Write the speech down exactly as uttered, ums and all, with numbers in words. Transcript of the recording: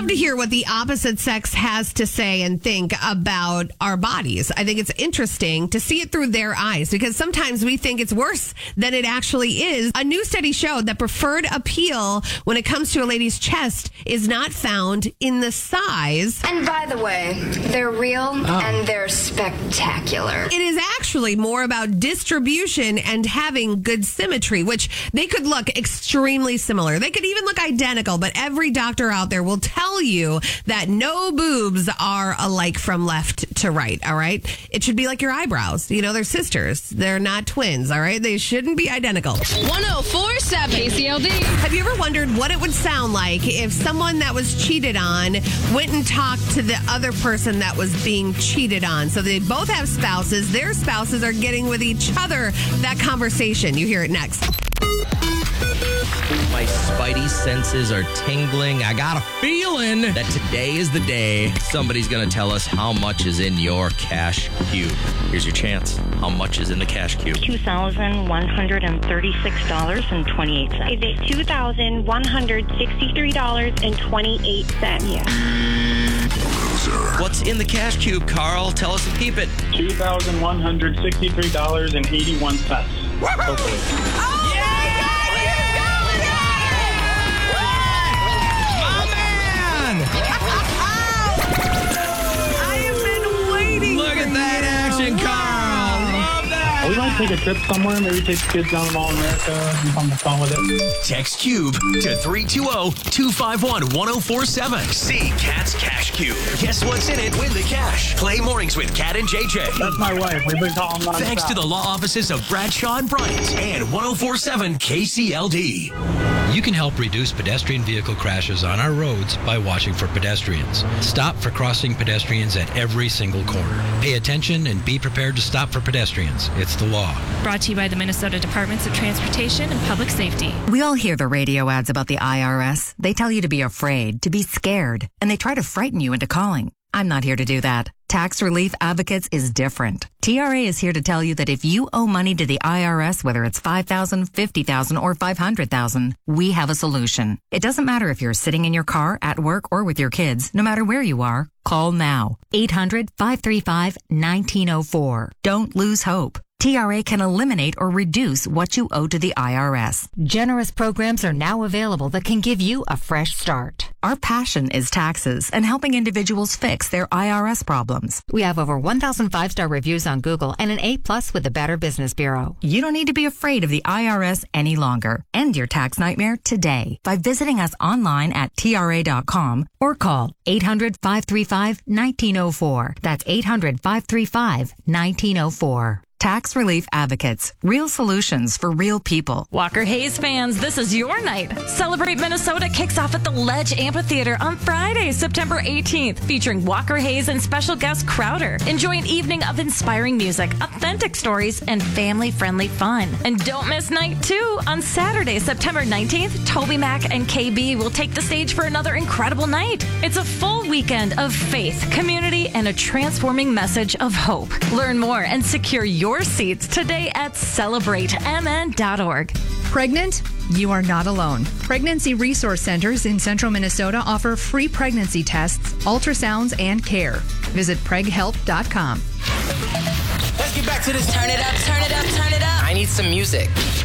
love to hear what the opposite sex has to say and think about our bodies. I think it's interesting to see it through their eyes because sometimes we think it's worse than it actually is. A new study showed that preferred appeal when it comes to a lady's chest is not found in the size. And by the way, they're real Oh. and they're spectacular. It is actually more about distribution and having good symmetry, which they could look extremely similar. They could even look identical, but every doctor out there will tell you that no boobs are alike from left to right, all right? It should be like your eyebrows. You know, they're sisters. They're not twins, all right? They shouldn't be identical. one oh four point seven K C L D. Have you ever wondered what it would sound like if someone that was cheated on went and talked to the other person that was being cheated on? So they both have spouses. Their spouses are getting with each other that conversation. You hear it next. My spidey senses are tingling. I got a feeling that today is the day somebody's going to tell us how much is in your cash cube. Here's your chance. How much is in the cash cube? two thousand one hundred thirty-six dollars and twenty-eight cents. Is it two thousand one hundred sixty-three dollars and twenty-eight cents? Yeah. What's in the cash cube, Carl? Tell us and keep it. two thousand one hundred sixty-three dollars and eighty-one cents. Hopefully. Oh, Look at that action, Carl. Love that. We might take a trip somewhere. Maybe take the kids down to Mall America and have fun with it. Text Cube to three two zero, two five one, one zero four seven. See Cat's Cash Cube. Guess what's in it? Win the cash. Play mornings with Cat and J J. That's my wife. We've been calling nonstop. Thanks to the law offices of Bradshaw and Bryant and one zero four seven K C L D. You can help reduce pedestrian vehicle crashes on our roads by watching for pedestrians. Stop for crossing pedestrians at every single corner. Pay attention and be prepared to stop for pedestrians. It's the law. Brought to you by the Minnesota Departments of Transportation and Public Safety. We all hear the radio ads about the I R S. They tell you to be afraid, to be scared, and they try to frighten you into calling. I'm not here to do that. Tax Relief Advocates is different. T R A is here to tell you that if you owe money to the I R S, whether it's five thousand dollars, fifty thousand dollars, or five hundred thousand dollars, we have a solution. It doesn't matter if you're sitting in your car, at work, or with your kids. No matter where you are, call now. eight hundred, five three five, one nine zero four. Don't lose hope. T R A can eliminate or reduce what you owe to the I R S. Generous programs are now available that can give you a fresh start. Our passion is taxes and helping individuals fix their I R S problems. We have over one thousand five-star reviews on Google and an A plus with the Better Business Bureau. You don't need to be afraid of the I R S any longer. End your tax nightmare today by visiting us online at T R A dot com or call eight hundred, five three five, one nine zero four. That's eight hundred, five three five, one nine zero four. Tax Relief Advocates. Real solutions for real people. Walker Hayes fans, this is your night. Celebrate Minnesota kicks off at the Ledge Amphitheater on Friday, September eighteenth, featuring Walker Hayes and special guest Crowder. Enjoy an evening of inspiring music, authentic stories, and family-friendly fun. And don't miss night two. On Saturday, September nineteenth, Toby Mac and K B will take the stage for another incredible night. It's a full weekend of faith, community, and a transforming message of hope. Learn more and secure your seats today at celebrate m n dot org. Pregnant? You are not alone. Pregnancy Resource Centers in Central Minnesota offer free pregnancy tests, ultrasounds, and care. Visit preg help dot com. Let's get back to this. Turn it up, turn it up, turn it up. I need some music.